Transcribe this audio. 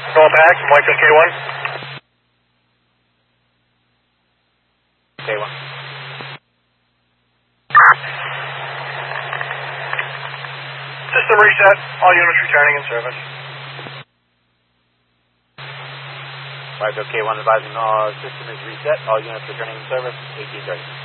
Going back from Mike K1. K1. System reset. All units returning in service. 5 K1 advising all system is reset. All units returning in service. 1830.